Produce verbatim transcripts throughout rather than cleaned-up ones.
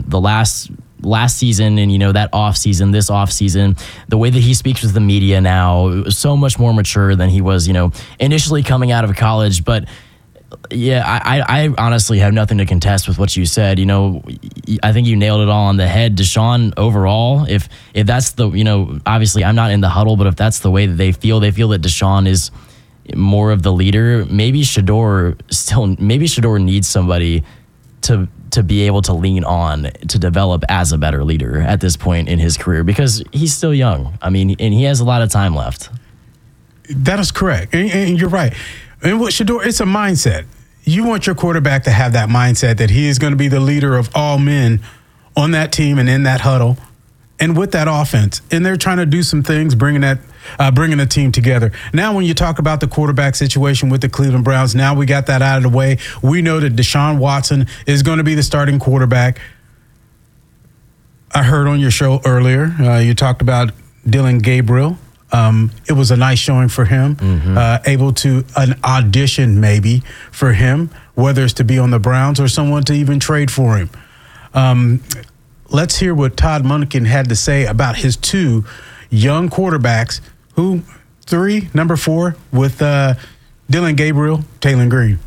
the last last season and, you know, that off season, this off season, the way that he speaks with the media now, so much more mature than he was, you know, initially coming out of college. But yeah, I, I honestly have nothing to contest with what you said. You know, I think you nailed it all on the head. Deshaun overall, if if that's the, you know, obviously I'm not in the huddle, but if that's the way that they feel, they feel that Deshaun is more of the leader. Maybe Shedeur still, maybe Shedeur needs somebody to to be able to lean on to develop as a better leader at this point in his career, because he's still young. I mean, and he has a lot of time left. That is correct. And, and you're right. And what Shedeur, it's a mindset. You want your quarterback to have that mindset that he is going to be the leader of all men on that team and in that huddle and with that offense. And they're trying to do some things, bringing that, uh, bringing the team together. Now, when you talk about the quarterback situation with the Cleveland Browns, now we got that out of the way. We know that Deshaun Watson is going to be the starting quarterback. I heard on your show earlier, uh, you talked about Dillon Gabriel. Um, it was a nice showing for him, mm-hmm. uh, able to an audition maybe for him, whether it's to be on the Browns or someone to even trade for him. Um, let's hear what Todd Monken had to say about his two young quarterbacks, who three, number four, with uh, Dillon Gabriel, Taylen Green.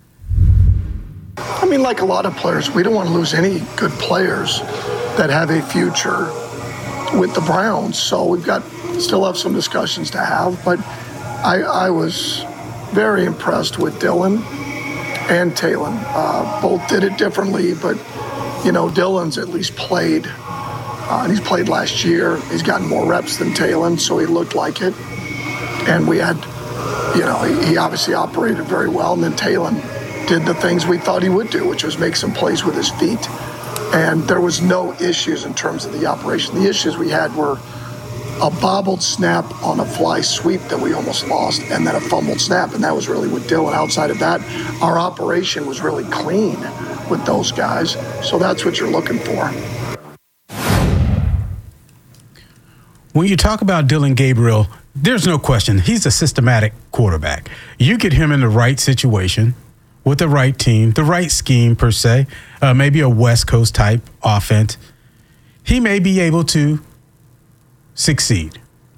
I mean, like a lot of players, we don't want to lose any good players that have a future with the Browns. So we've got still have some discussions to have, but I, I was very impressed with Dillon and Taylen. Uh, both did it differently, but, you know, Dillon's at least played, uh, and he's played last year. He's gotten more reps than Taylen, so he looked like it. And we had, you know, he, he obviously operated very well, and then Taylen did the things we thought he would do, which was make some plays with his feet. And there was no issues in terms of the operation. The issues we had were a bobbled snap on a fly sweep that we almost lost, and then a fumbled snap, and that was really with Dillon. Outside of that, our operation was really clean with those guys, so that's what you're looking for. When you talk about Dillon Gabriel, there's no question he's a systematic quarterback. You get him in the right situation with the right team, the right scheme per se, uh, maybe a West Coast type offense, he may be able to succeed.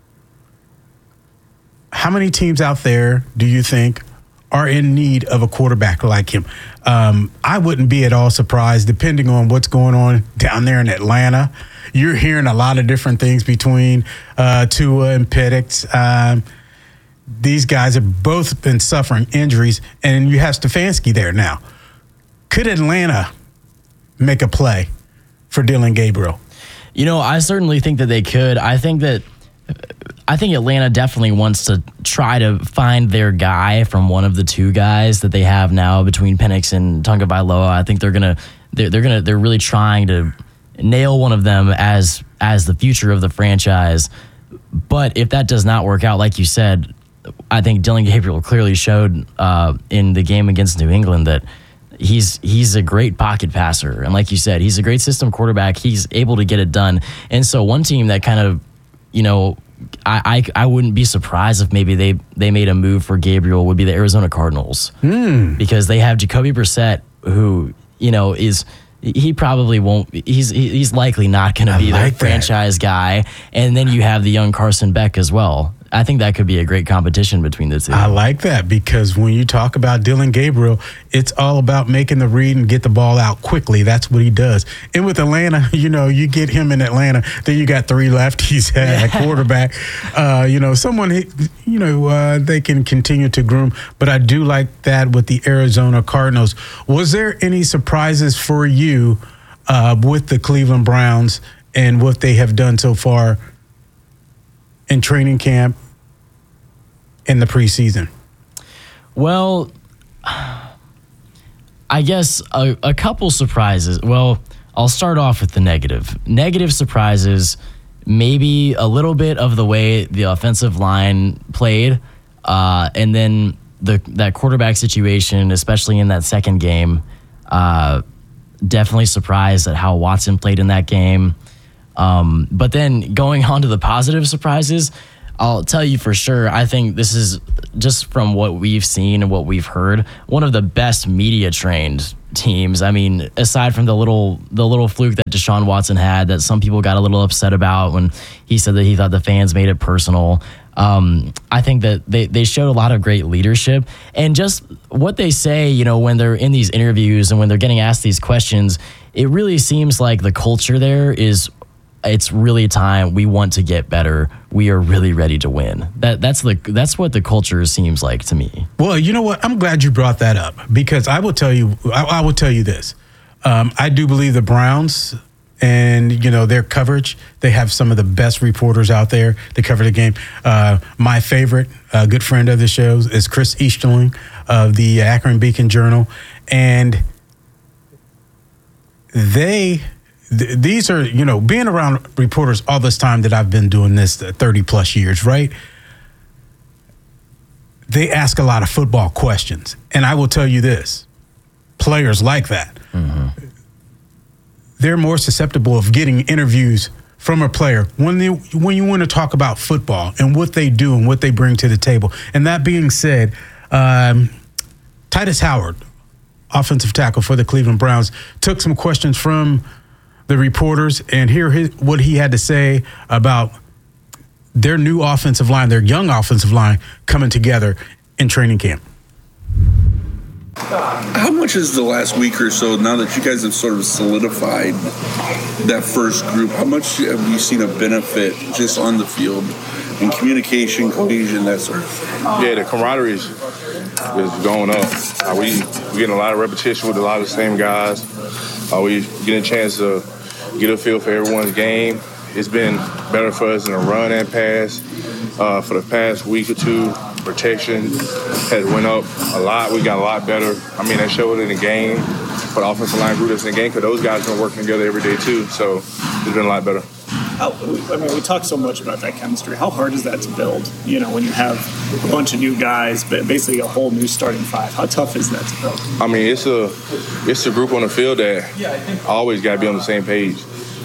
How many teams out there do you think are in need of a quarterback like him? Um, I wouldn't be at all surprised, depending on what's going on down there in Atlanta. You're hearing a lot of different things between uh, Tua and Penix. Um, these guys have both been suffering injuries, and you have Stefanski there now. Could Atlanta make a play for Dillon Gabriel? You know, I certainly think that they could. I think that I think Atlanta definitely wants to try to find their guy from one of the two guys that they have now between Penix and Tagovailoa. I think they're gonna they're, they're gonna they're really trying to nail one of them as as the future of the franchise. But if that does not work out, like you said, I think Dillon Gabriel clearly showed uh, in the game against New England that He's he's a great pocket passer. And like you said, he's a great system quarterback. He's able to get it done. And so one team that kind of, you know, I I, I wouldn't be surprised if maybe they, they made a move for Gabriel would be the Arizona Cardinals. Mm. Because they have Jacoby Brissett, who, you know, is he probably won't he's he's likely not going to be like the franchise guy. And then you have the young Carson Beck as well. I think that could be a great competition between the two. I like that, because when you talk about Dillon Gabriel, it's all about making the read and get the ball out quickly. That's what he does. And with Atlanta, you know, you get him in Atlanta, then you got three lefties at quarterback. Uh, you know, someone, you know, uh, they can continue to groom. But I do like that with the Arizona Cardinals. Was there any surprises for you uh, with the Cleveland Browns and what they have done so far in training camp in the preseason? Well, I guess a, a couple surprises. Well, I'll start off with the negative. Negative surprises, maybe a little bit of the way the offensive line played, uh, and then the that quarterback situation, especially in that second game. Uh, definitely surprised at how Watson played in that game. Um, but then going on to the positive surprises, I'll tell you for sure, I think this is, just from what we've seen and what we've heard, one of the best media trained teams. I mean, aside from the little the little fluke that Deshaun Watson had that some people got a little upset about when he said that he thought the fans made it personal. Um, I think that they, they showed a lot of great leadership, and just what they say, you know, when they're in these interviews and when they're getting asked these questions, it really seems like the culture there is, it's really time. We want to get better. We are really ready to win. That that's the that's what the culture seems like to me. Well, you know what? I'm glad you brought that up, because I will tell you, I, I will tell you this. Um, I do believe the Browns and, you know, their coverage, they have some of the best reporters out there that cover the game. Uh, my favorite, uh, good friend of the show is Chris Easterling of the Akron Beacon Journal. And they, th- these are, you know, being around reporters all this time that I've been doing this thirty plus years, right? They ask a lot of football questions. And I will tell you this, players like that. Mm-hmm. They're more susceptible of getting interviews from a player when they, when you want to talk about football and what they do and what they bring to the table. And that being said, um, Titus Howard, offensive tackle for the Cleveland Browns, took some questions from the reporters, and hear his, what he had to say about their new offensive line, their young offensive line coming together in training camp. How much is the last week or so, now that you guys have sort of solidified that first group, how much have you seen a benefit just on the field in communication, cohesion, that sort of thing? Yeah, the camaraderie is, is going up. Uh, we we getting a lot of repetition with a lot of the same guys. Uh, we getting a chance to get a feel for everyone's game. It's been better for us in a run and pass. Uh, for the past week or two, protection has went up a lot. We got a lot better. I mean, that showed in the game. For the offensive line group that's in the game, because those guys been working together every day too. So it's been a lot better. How, I mean, we talk so much about that chemistry. How hard is that to build? You know, when you have a bunch of new guys, but basically a whole new starting five. How tough is that to build? I mean, it's a it's a group on the field that always got to be on the same page.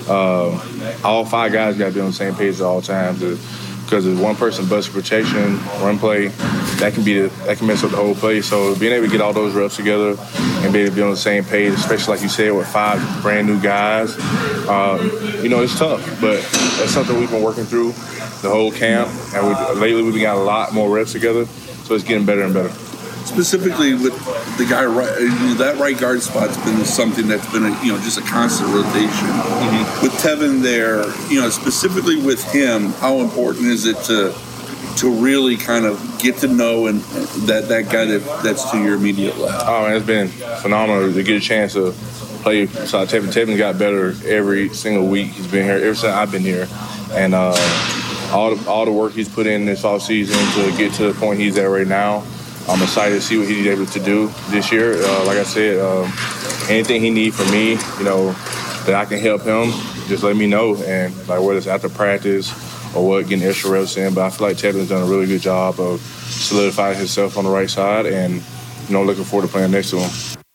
Um, all five guys got to be on the same page at all times. Because if one person busts protection, run play, that can be the, that can mess up the whole play. So being able to get all those reps together and be able to be on the same page, especially like you said, with five brand new guys, um, you know, it's tough. But that's something we've been working through the whole camp, and we, lately we've got a lot more reps together. So it's getting better and better. Specifically with the guy, right, you know, that right guard spot's been something that's been, a, you know, just a constant rotation. Mm-hmm. With Tevin there, you know, specifically with him, how important is it to to really kind of get to know and that, that guy that, that's to your immediate left? Oh, man, it's been phenomenal to get a chance to play beside Tevin. Tevin got better every single week he's been here, ever since I've been here. And uh, all, the, all the work he's put in this offseason to get to the point he's at right now, I'm excited to see what he's able to do this year. Uh, like I said, um, anything he needs from me, you know, that I can help him, just let me know. And like whether it's after practice or what, getting extra reps in. But I feel like Tevin's done a really good job of solidifying himself on the right side, and you know, looking forward to playing next to him.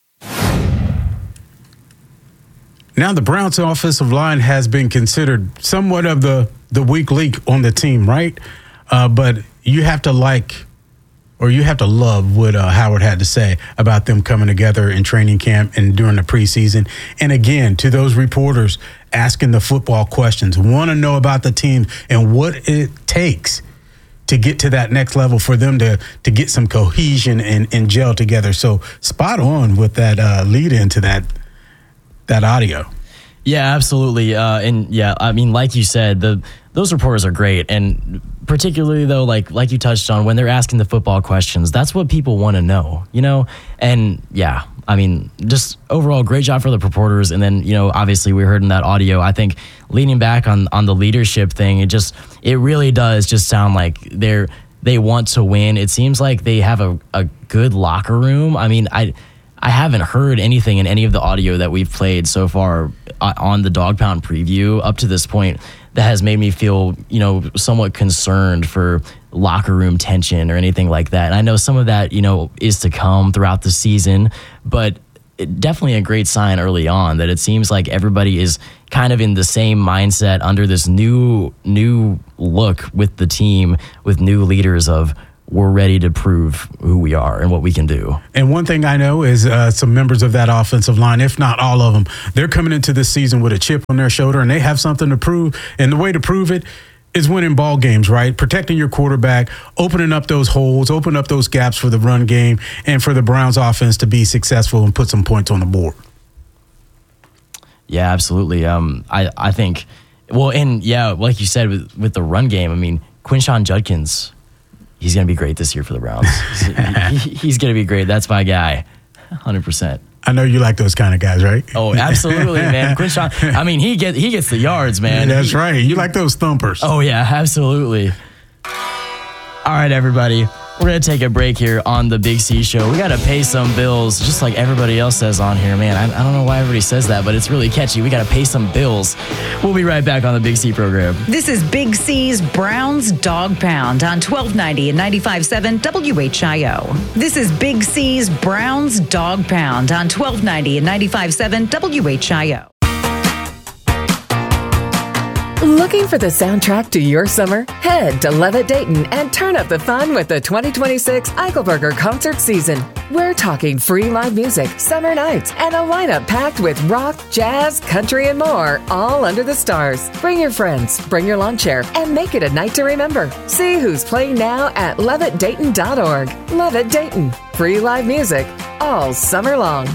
Now the Browns' offensive line has been considered somewhat of the the weak link on the team, right? Uh, but you have to like. Or you have to love what uh, Howard had to say about them coming together in training camp and during the preseason. And again, to those reporters asking the football questions, want to know about the team and what it takes to get to that next level for them to to get some cohesion and, and gel together. So spot on with that uh, lead into that that audio. Yeah, absolutely. Uh, and yeah, I mean, like you said, the those reporters are great. And particularly, though, like like you touched on, when they're asking the football questions, that's what people want to know, you know? And yeah, I mean, just overall, great job for the reporters. And then, you know, obviously we heard in that audio, I think leaning back on, on the leadership thing, it just, it really does just sound like they're, they want to win. It seems like they have a, a good locker room. I mean, I... I haven't heard anything in any of the audio that we've played so far on the Dog Pound preview up to this point that has made me feel, you know, somewhat concerned for locker room tension or anything like that. And I know some of that, you know, is to come throughout the season, but it, definitely a great sign early on that it seems like everybody is kind of in the same mindset under this new new look with the team, with new leaders of we're ready to prove who we are and what we can do. And one thing I know is uh, some members of that offensive line, if not all of them, they're coming into this season with a chip on their shoulder, and they have something to prove. And the way to prove it is winning ball games, right? Protecting your quarterback, opening up those holes, opening up those gaps for the run game, and for the Browns offense to be successful and put some points on the board. Yeah, absolutely. Um, I, I think, well, and yeah, like you said, with, with the run game, I mean, Quinshon Judkins, he's going to be great this year for the Browns. he, he's going to be great. That's my guy, one hundred percent. I know you like those kind of guys, right? Oh, absolutely, man. Quinshon, I mean, he get he gets the yards, man. Yeah, that's he, right. You like those thumpers. Oh, yeah, absolutely. All right, everybody. We're going to take a break here on the Big C Show. We got to pay some bills, just like everybody else says on here. Man, I, I don't know why everybody says that, but it's really catchy. We got to pay some bills. We'll be right back on the Big C program. This is Big C's Browns Dog Pound on twelve ninety and ninety-five point seven W H I O. This is Big C's Browns Dog Pound on twelve ninety and ninety-five point seven W H I O. Looking for the soundtrack to your summer? Head to Levitt Dayton and turn up the fun with the twenty twenty-six Eichelberger concert season. We're talking free live music, summer nights, and a lineup packed with rock, jazz, country, and more, all under the stars. Bring your friends, bring your lawn chair, and make it a night to remember. See who's playing now at levitt dayton dot org. Levitt Dayton. Free live music all summer long.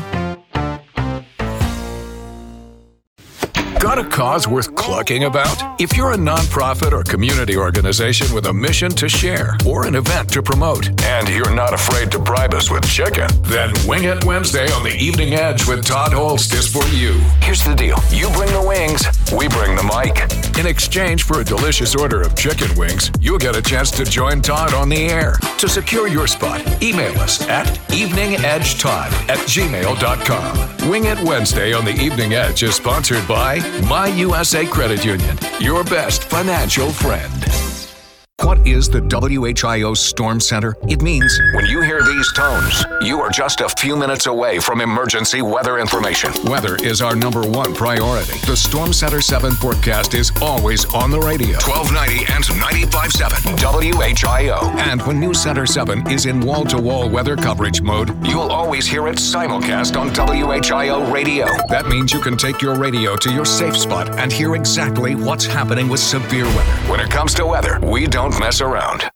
Got a cause worth clucking about? If you're a nonprofit or community organization with a mission to share or an event to promote, and you're not afraid to bribe us with chicken, then Wing It Wednesday on the Evening Edge with Todd Holst is for you. Here's the deal. You bring the wings, we bring the mic. In exchange for a delicious order of chicken wings, you'll get a chance to join Todd on the air. To secure your spot, email us at eveningedgetodd at gmail dot com. Wing It Wednesday on the Evening Edge is sponsored by My U S A Credit Union, your best financial friend. What is the W H I O Storm Center? It means when you hear these tones, you are just a few minutes away from emergency weather information. Weather is our number one priority. The Storm Center seven forecast is always on the radio. twelve ninety and ninety-five point seven W H I O. And when News Center seven is in wall-to-wall weather coverage mode, you'll always hear it simulcast on W H I O radio. That means you can take your radio to your safe spot and hear exactly what's happening with severe weather. When it comes to weather, we don't mess around.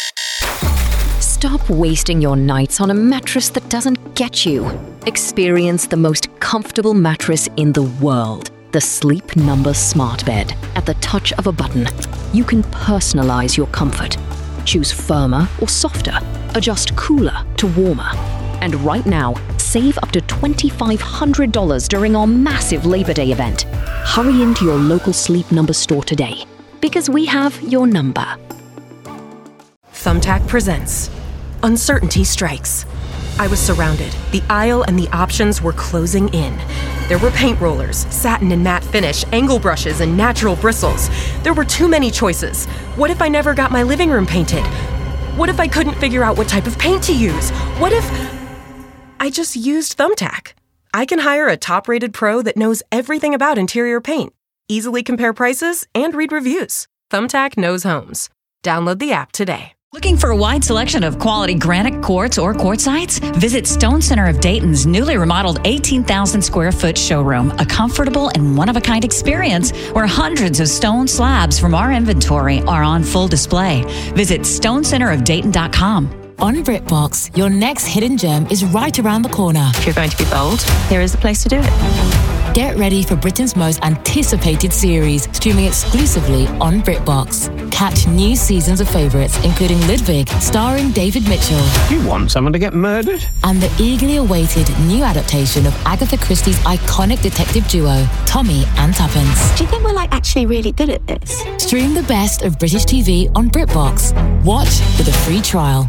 Stop wasting your nights on a mattress that doesn't get you. Experience the most comfortable mattress in the world. The Sleep Number Smart Bed. At the touch of a button, you can personalize your comfort. Choose firmer or softer. Adjust cooler to warmer. And right now, save up to two thousand five hundred dollars during our massive Labor Day event. Hurry into your local Sleep Number store today, because we have your number. Thumbtack presents Uncertainty Strikes. I was surrounded. The aisle and the options were closing in. There were paint rollers, satin and matte finish, angle brushes, and natural bristles. There were too many choices. What if I never got my living room painted? What if I couldn't figure out what type of paint to use? What if I just used Thumbtack? I can hire a top-rated pro that knows everything about interior paint, easily compare prices, and read reviews. Thumbtack knows homes. Download the app today. Looking for a wide selection of quality granite quartz or quartzites? Visit Stone Center of Dayton's newly remodeled eighteen thousand square foot showroom, a comfortable and one-of-a-kind experience where hundreds of stone slabs from our inventory are on full display. Visit stone center of dayton dot com. On BritBox, your next hidden gem is right around the corner. If you're going to be bold, here is the place to do it. Get ready for Britain's most anticipated series, streaming exclusively on BritBox. Catch new seasons of favourites, including Ludwig, starring David Mitchell. You want someone to get murdered? And the eagerly awaited new adaptation of Agatha Christie's iconic detective duo, Tommy and Tuppence. Do you think we're like actually really good at this? Stream the best of British T V on BritBox. Watch with a free trial.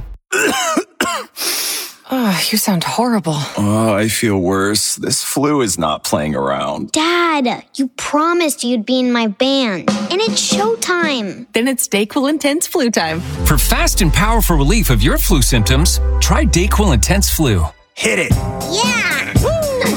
Oh, you sound horrible. Oh, I feel worse. This flu is not playing around. Dad, you promised you'd be in my band, and it's showtime. Then it's DayQuil Intense Flu time. For fast and powerful relief of your flu symptoms, try DayQuil Intense Flu. Hit it. Yeah.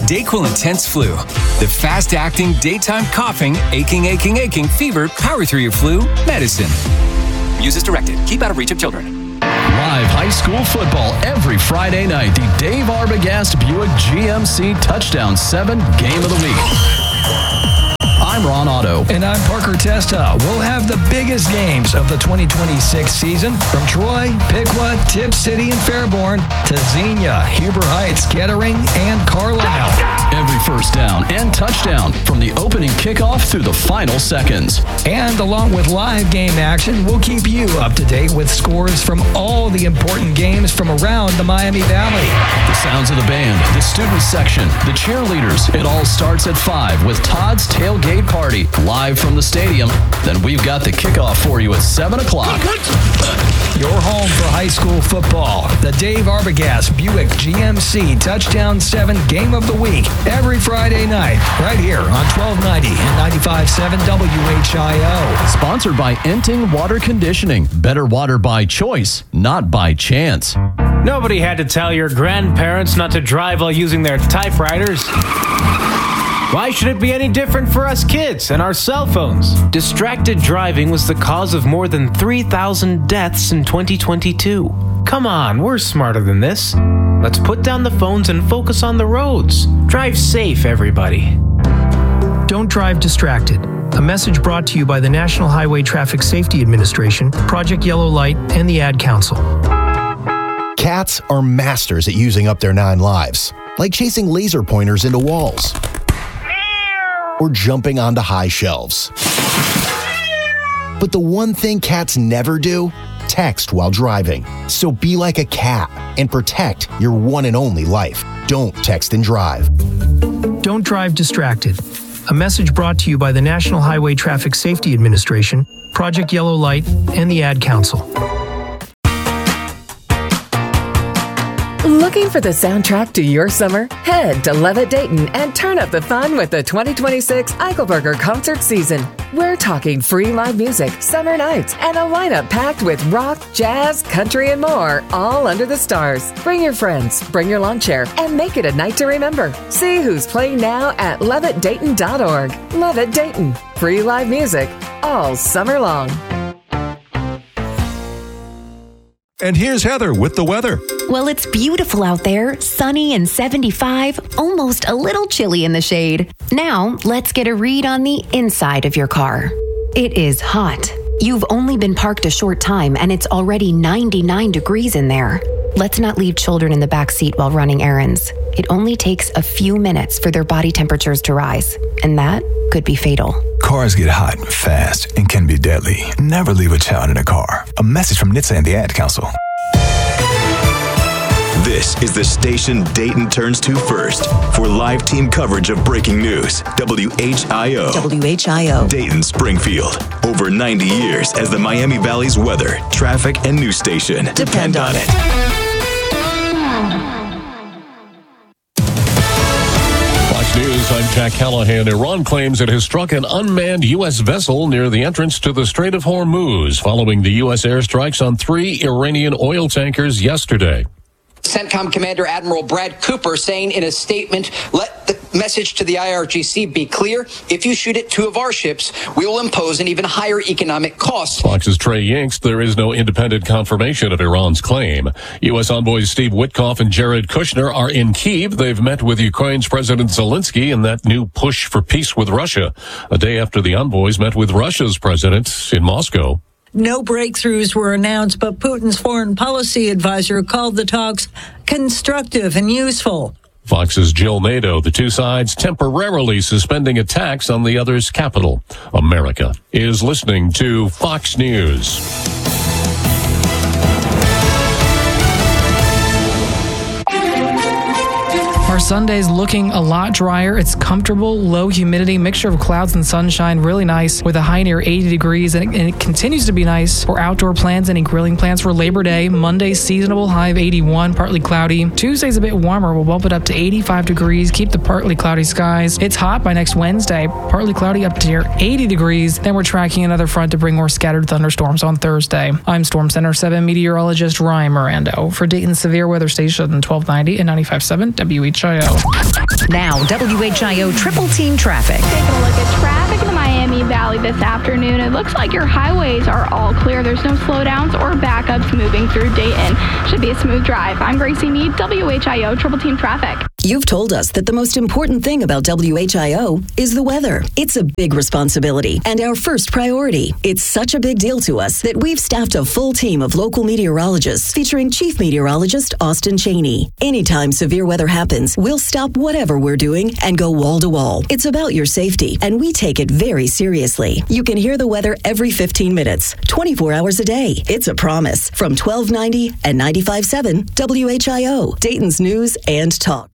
Dayquil Intense Flu. The fast-acting, daytime coughing, aching, aching, aching, fever, power through your flu medicine. Use as directed. Keep out of reach of children. Live high school football every Friday night. The Dave Arbogast Buick G M C Touchdown seven Game of the Week. I'm Ron Otto. And I'm Parker Testa. We'll have the biggest games of the twenty twenty-six season from Troy, Piqua, Tip City, and Fairborn to Xenia, Huber Heights, Kettering, and Carlisle. Every first down and touchdown from the opening kickoff through the final seconds. And along with live game action, we'll keep you up to date with scores from all the important games from around the Miami Valley. The sounds of the band, the student section, the cheerleaders. It all starts at five with Todd's Tailgate Party live from the stadium. Then we've got the kickoff for you at seven o'clock. Your home for high school football. The Dave Arbogast Buick G M C Touchdown seven Game of the Week. Every Friday night, right here on twelve ninety and ninety-five point seven W H I O. Sponsored by Enting Water Conditioning. Better water by choice, not by chance. Nobody had to tell your grandparents not to drive while using their typewriters. Why should it be any different for us kids and our cell phones? Distracted driving was the cause of more than three thousand deaths in twenty twenty-two. Come on, we're smarter than this. Let's put down the phones and focus on the roads. Drive safe, everybody. Don't drive distracted. A message brought to you by the National Highway Traffic Safety Administration, Project Yellow Light, and the Ad Council. Cats are masters at using up their nine lives, like chasing laser pointers into walls or jumping onto high shelves. But the one thing cats never do, text while driving. So be like a cat and protect your one and only life. Don't text and drive. Don't drive distracted. A message brought to you by the National Highway Traffic Safety Administration, Project Yellow Light, and the Ad Council. Looking for the soundtrack to your summer? Head to Levitt Dayton and turn up the fun with the twenty twenty-six Eichelberger concert season. We're talking free live music, summer nights, and a lineup packed with rock, jazz, country, and more, all under the stars. Bring your friends, bring your lawn chair, and make it a night to remember. See who's playing now at levitt dayton dot org. Levitt Dayton. Free live music all summer long. And here's Heather with the weather. Well, it's beautiful out there, sunny and seventy-five, almost a little chilly in the shade. Now, let's get a read on the inside of your car. It is hot. You've only been parked a short time and it's already ninety-nine degrees in there. Let's not leave children in the back seat while running errands. It only takes a few minutes for their body temperatures to rise, and that could be fatal. Cars get hot fast and can be deadly. Never leave a child in a car. A message from N H T S A and the Ad Council. This is the station Dayton turns to first for live team coverage of breaking news. W H I O. W H I O. Dayton, Springfield. Over ninety years as the Miami Valley's weather, traffic, and news station. Depend, Depend on it. Fox News, I'm Jack Callahan. Iran claims it has struck an unmanned U S vessel near the entrance to the Strait of Hormuz following the U S airstrikes on three Iranian oil tankers yesterday. CENTCOM Commander Admiral Brad Cooper saying in a statement, let the message to the I R G C be clear. If you shoot at two of our ships, we will impose an even higher economic cost. Fox's Trey Yinks, there is no independent confirmation of Iran's claim. U S envoys Steve Witkoff and Jared Kushner are in Kyiv. They've met with Ukraine's President Zelensky in that new push for peace with Russia, a day after the envoys met with Russia's president in Moscow. No breakthroughs were announced, but Putin's foreign policy advisor called the talks constructive and useful. Fox's Jill Nadeau, the two sides temporarily suspending attacks on the other's capital. America is listening to Fox News. Our Sunday's looking a lot drier. It's comfortable, low humidity, mixture of clouds and sunshine, really nice with a high near eighty degrees, and it, and it continues to be nice for outdoor plans, any grilling plans for Labor Day. Monday, seasonable, high of eighty-one, partly cloudy. Tuesday's a bit warmer. We'll bump it up to eighty-five degrees, keep the partly cloudy skies. It's hot by next Wednesday, partly cloudy up to near eighty degrees. Then we're tracking another front to bring more scattered thunderstorms on Thursday. I'm Storm Center seven meteorologist Ryan Mirando for Dayton Severe Weather Station twelve ninety and ninety-five point seven W H I O. I O. Now, W H I O Triple Team Traffic. Taking a look at traffic in the Miami Valley this afternoon. It looks like your highways are all clear. There's no slowdowns or backups moving through Dayton. Should be a smooth drive. I'm Gracie Meade, W H I O Triple Team Traffic. You've told us that the most important thing about W H I O is the weather. It's a big responsibility and our first priority. It's such a big deal to us that we've staffed a full team of local meteorologists featuring Chief Meteorologist Austin Cheney. Anytime severe weather happens, we'll stop whatever we're doing and go wall to wall. It's about your safety, and we take it very seriously. You can hear the weather every fifteen minutes, twenty-four hours a day. It's a promise. From twelve ninety and ninety-five point seven W H I O, Dayton's News and Talk.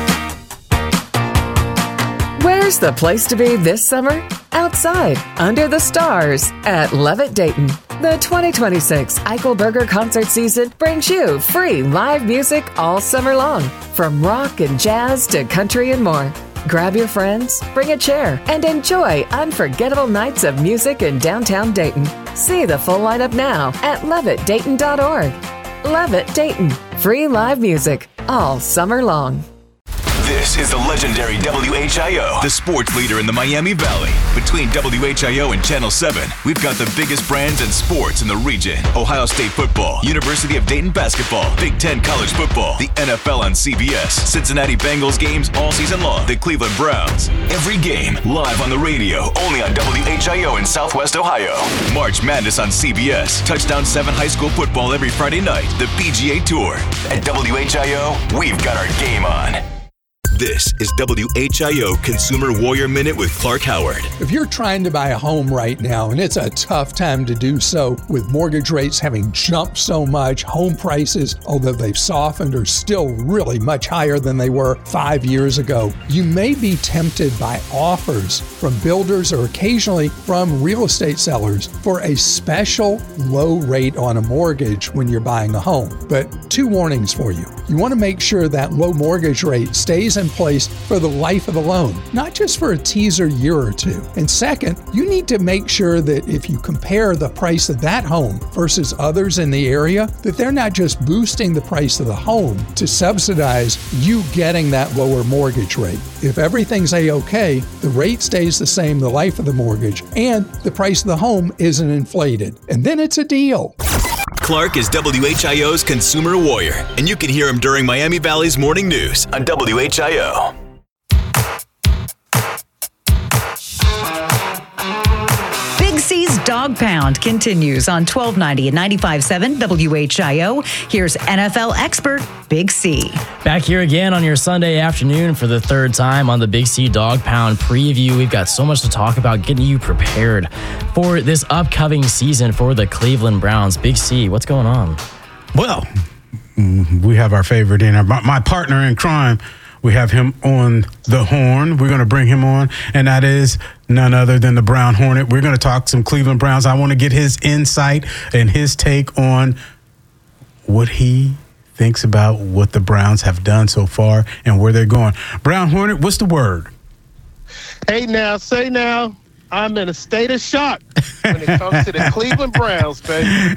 Where's the place to be this summer? Outside, under the stars, at Levitt Dayton. The twenty twenty-six Eichelberger concert season brings you free live music all summer long, from rock and jazz to country and more. Grab your friends, bring a chair, and enjoy unforgettable nights of music in downtown Dayton. See the full lineup now at levitt dayton dot org. Levitt Dayton, free live music all summer long. This is the legendary W H I O, the sports leader in the Miami Valley. Between W H I O and Channel seven, we've got the biggest brands and sports in the region. Ohio State football, University of Dayton basketball, Big Ten college football, the N F L on C B S, Cincinnati Bengals games all season long, the Cleveland Browns. Every game live on the radio, only on W H I O in Southwest Ohio. March Madness on C B S, Touchdown seven high school football every Friday night, the P G A Tour. At W H I O, we've got our game on. This is W H I O Consumer Warrior Minute with Clark Howard. If you're trying to buy a home right now, and it's a tough time to do so, with mortgage rates having jumped so much, home prices, although they've softened, are still really much higher than they were five years ago, you may be tempted by offers from builders or occasionally from real estate sellers for a special low rate on a mortgage when you're buying a home. But two warnings for you. You want to make sure that low mortgage rate stays in place for the life of the loan, not just for a teaser year or two. And second, you need to make sure that if you compare the price of that home versus others in the area, that they're not just boosting the price of the home to subsidize you getting that lower mortgage rate. If everything's a-okay, the rate stays the same the life of the mortgage, and the price of the home isn't inflated. And then it's a deal. Clark is W H I O's Consumer Warrior, and you can hear him during Miami Valley's Morning News on W H I O. Big C's Dog Pound continues on twelve ninety and ninety-five point seven W H I O. Here's N F L expert Big C. Back here again on your Sunday afternoon for the third time on the Big C Dog Pound preview. We've got so much to talk about, getting you prepared for this upcoming season for the Cleveland Browns. Big C, what's going on? Well, we have our favorite in our, my partner in crime. We have him on the horn. We're going to bring him on, and that is none other than the Brown Hornet. We're going to talk some Cleveland Browns. I want to get his insight and his take on what he thinks about what the Browns have done so far and where they're going. Brown Hornet, what's the word? Hey now, say now, I'm in a state of shock when it comes to the Cleveland Browns, baby.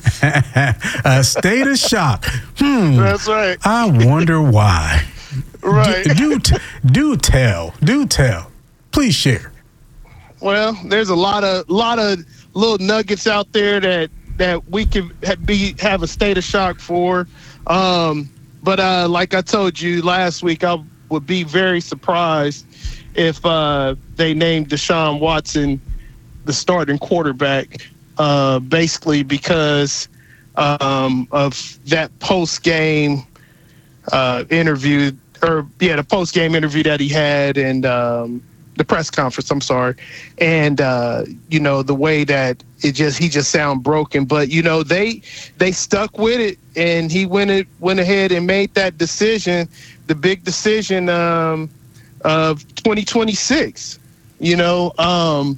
A state of shock. Hmm. That's right. I wonder why. Right. Do, do, do tell. Do tell. Please share. Well, there's a lot of lot of little nuggets out there that that we can be have a state of shock for. Um, but uh, like I told you last week, I would be very surprised if uh, they named Deshaun Watson the starting quarterback, uh, basically because um, of that post-game uh, interview, or yeah, the post-game interview that he had, and um, the press conference, I'm sorry. And, uh, you know, the way that it just, he just sound broken, but you know, they, they stuck with it, and he went, it, went ahead and made that decision, the big decision um, of twenty twenty-six. You know, um,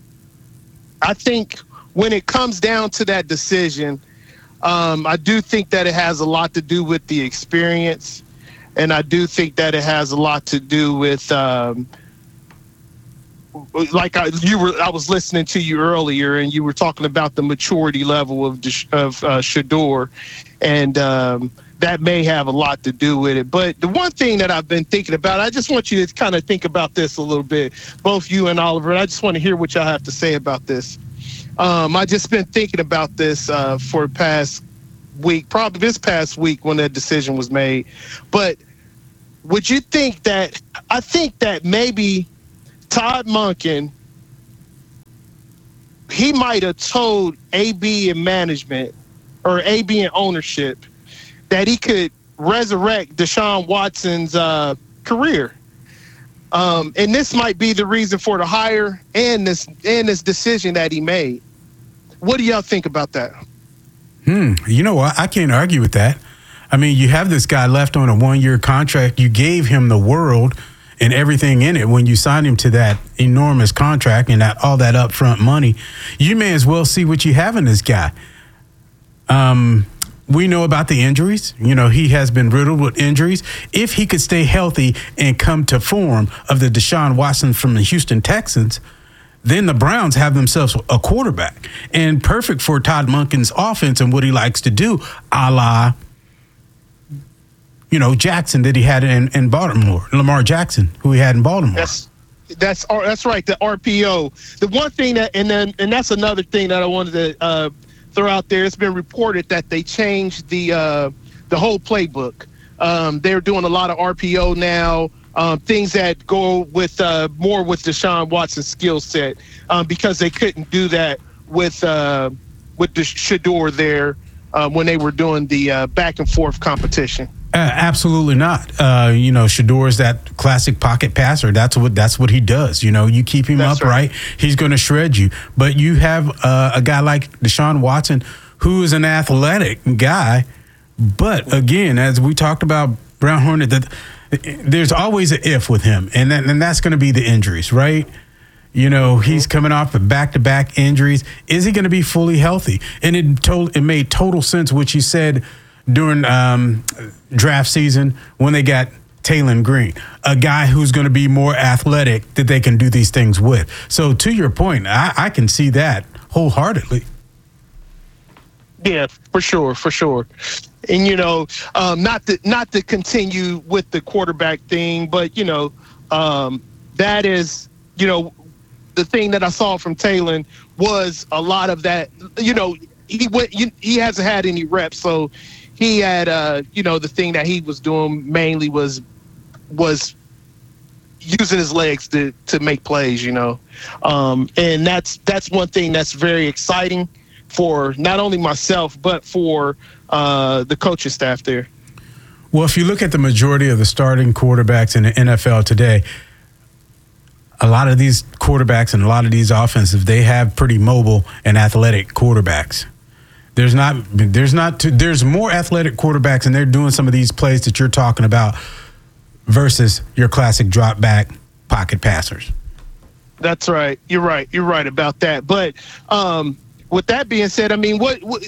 I think when it comes down to that decision, um, I do think that it has a lot to do with the experience. And I do think that it has a lot to do with, um, like I, you were, I was listening to you earlier, and you were talking about the maturity level of of uh, Shedeur, and um, that may have a lot to do with it. But the one thing that I've been thinking about, I just want you to kind of think about this a little bit, both you and Oliver. I just want to hear what y'all have to say about this. Um, I just been thinking about this uh, for the past week, probably this past week when that decision was made. But would you think that, I think that maybe Todd Monken, he might have told A B and management or A B and ownership that he could resurrect Deshaun Watson's uh, career. Um, and this might be the reason for the hire and this and this decision that he made. What do y'all think about that? Hmm. You know what? I can't argue with that. I mean, you have this guy left on a one-year contract. You gave him the world and everything in it when you signed him to that enormous contract and that all that upfront money. You may as well see what you have in this guy. Um, we know about the injuries. You know, he has been riddled with injuries. If he could stay healthy and come to form of the Deshaun Watson from the Houston Texans, then the Browns have themselves a quarterback. And perfect for Todd Monken's offense and what he likes to do, a la, you know, Jackson that he had in, in Baltimore, Lamar Jackson, who he had in Baltimore. That's that's that's right, the R P O. The one thing that, and then and that's another thing that I wanted to uh, throw out there. It's been reported that they changed the uh, the whole playbook. Um, they're doing a lot of R P O now. Um, things that go with uh, more with Deshaun Watson's skill set, um, because they couldn't do that with uh, with the Shador there uh, when they were doing the uh, back and forth competition. Uh, absolutely not. Uh, you know, Shador is that classic pocket passer. That's what that's what he does. You know, you keep him That's upright, right. He's going to shred you. But you have uh, a guy like Deshaun Watson, who is an athletic guy. But again, as we talked about Brown Hornet, that there's always an if with him, and then and that's going to be the injuries, right? You know, he's coming off of back-to-back injuries. Is he going to be fully healthy? And it told it made total sense what you said during um, draft season when they got Taylor Green, a guy who's going to be more athletic that they can do these things with. So to your point, I, I can see that wholeheartedly. Yeah, for sure, for sure. And, you know, um, not to not to continue with the quarterback thing, but, you know, um, that is, you know, the thing that I saw from Taylor was a lot of that. You know, he went, he hasn't had any reps, so he had, uh, you know, the thing that he was doing mainly was was using his legs to to make plays, you know, um, and that's that's one thing that's very exciting for not only myself but for uh, the coaching staff there. Well, if you look at the majority of the starting quarterbacks in the N F L today, a lot of these quarterbacks and a lot of these offensive, they have pretty mobile and athletic quarterbacks. There's not, there's not, there's more athletic quarterbacks, and they're doing some of these plays that you're talking about versus your classic drop back pocket passers. That's right. You're right. You're right about that. But um, with that being said, I mean, what, what,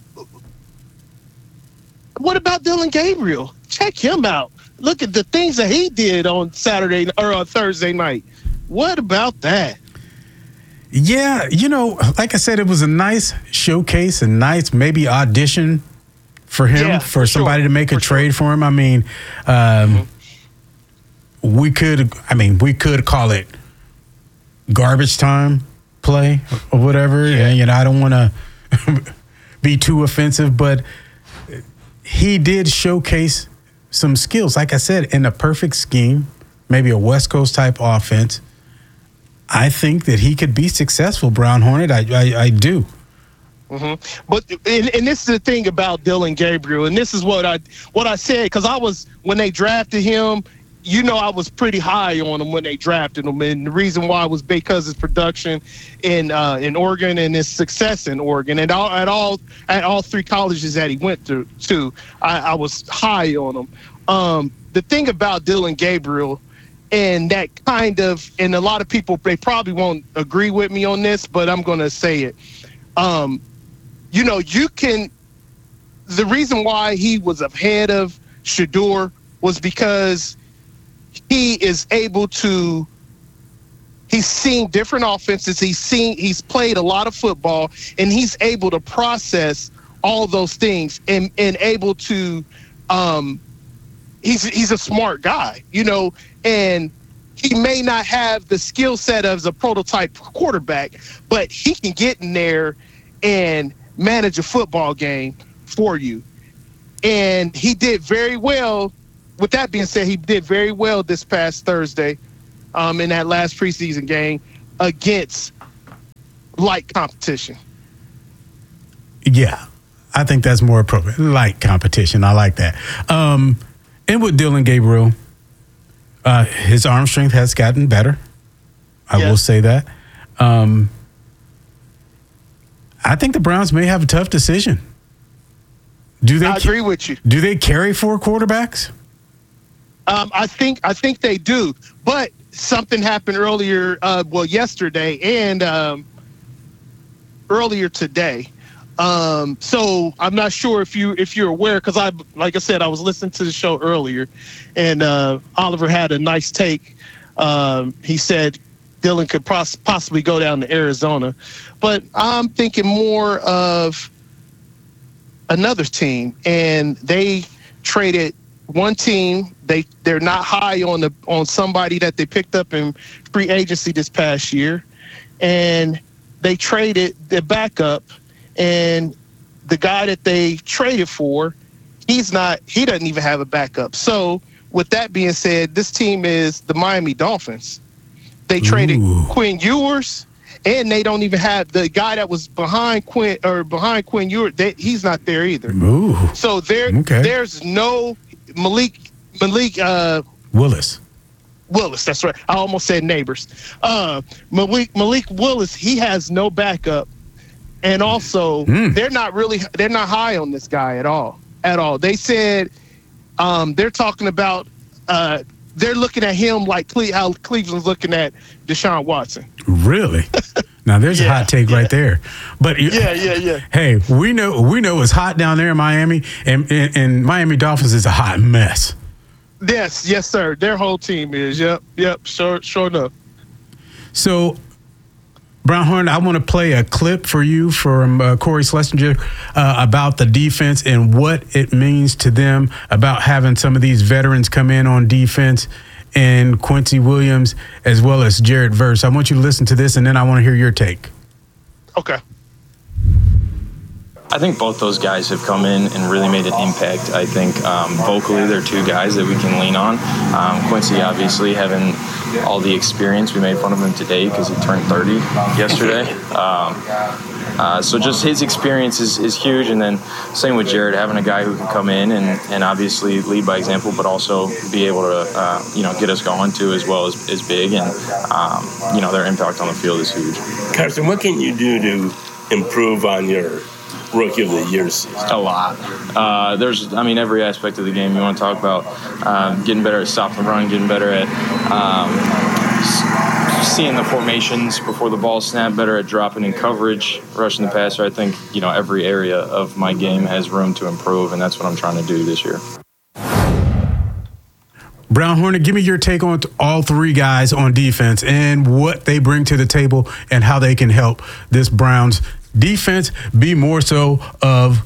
what about Dillon Gabriel? Check him out. Look at the things that he did on Saturday or on Thursday night. What about that? Yeah, you know, like I said, it was a nice showcase, a nice maybe audition for him, yeah, for, for somebody sure. to make for a trade sure. for him. I mean, um, mm-hmm. we could, I mean, we could call it garbage time play or whatever. Yeah. And, you know, I don't want to be too offensive, but he did showcase some skills. Like I said, in a perfect scheme, maybe a West Coast type offense, I think that he could be successful, Brown Hornet. I I, I do. Mm-hmm. But and, and this is the thing about Dillon Gabriel, and this is what I what I said, because I was when they drafted him, you know, I was pretty high on him when they drafted him, and the reason why was because his production in uh, in Oregon and his success in Oregon, and all, at all at all three colleges that he went to, to I, I was high on him. Um, the thing about Dillon Gabriel. And that kind of, and a lot of people, they probably won't agree with me on this, but I'm going to say it. Um, you know, you can, the reason why he was ahead of Shador was because he is able to, he's seen different offenses. He's seen, he's played a lot of football, and he's able to process all those things and, and able to um, he's he's a smart guy, you know, and he may not have the skill set as a prototype quarterback, but he can get in there and manage a football game for you. And he did very well. With that being said, he did very well this past Thursday um, in that last preseason game against light competition. Yeah, I think that's more appropriate. Light competition. I like that. Um, and with Dylan Gabriel, uh, his arm strength has gotten better. I yes. will say that. Um, I think the Browns may have a tough decision. Do they? I agree with you. Do they carry four quarterbacks? Um, I think I think they do, but something happened earlier. Uh, well, yesterday and um, earlier today. Um, so I'm not sure if you if you're aware, because I like I said I was listening to the show earlier, and uh, Oliver had a nice take. Um, he said Dylan could pos- possibly go down to Arizona, but I'm thinking more of another team, and they traded one team. They they're not high on the on somebody that they picked up in free agency this past year, and they traded their backup, and the guy that they traded for, he's not he doesn't even have a backup. So with that being said, this team is the Miami Dolphins. They traded Ooh. Quinn Ewers, and they don't even have the guy that was behind Quinn or behind Quinn Ewers. They, he's not there either. Ooh. So there, okay. there's no Malik Malik uh, Willis. Willis, that's right. I almost said Neighbors. Uh, Malik Malik Willis, he has no backup, and also mm. they're not really they're not high on this guy at all. At all. They said um, they're talking about uh, they're looking at him like Cle- how Cleveland's looking at Deshaun Watson. Really? Now there's yeah, a hot take yeah. right there. But yeah, yeah, yeah. Hey, we know we know it's hot down there in Miami, and, and, and Miami Dolphins is a hot mess. Yes, yes, sir. Their whole team is. Yep, yep. Sure, sure enough. So, Brown Horn, I want to play a clip for you from uh, Corey Schlesinger uh, about the defense and what it means to them about having some of these veterans come in on defense, and Quincy Williams as well as Jared Verse. I want you to listen to this, and then I want to hear your take. Okay. I think both those guys have come in and really made an impact. I think um, vocally they're two guys that we can lean on. Um, Quincy obviously having all the experience. We made fun of him today because he turned thirty yesterday. Um, uh, so just his experience is, is huge. And then same with Jared, having a guy who can come in and, and obviously lead by example, but also be able to uh, you know get us going too as well is, is big. And um, you know their impact on the field is huge. Carson, what can you do to improve on your Rookie of the Year season? A lot. Uh, there's, I mean, every aspect of the game you want to talk about. Um, getting better at stopping the run, getting better at um, s- seeing the formations before the ball snap, better at dropping in coverage, rushing the passer. I think, you know, every area of my game has room to improve, and that's what I'm trying to do this year. Brown Hornet, give me your take on all three guys on defense and what they bring to the table and how they can help this Browns defense be more so of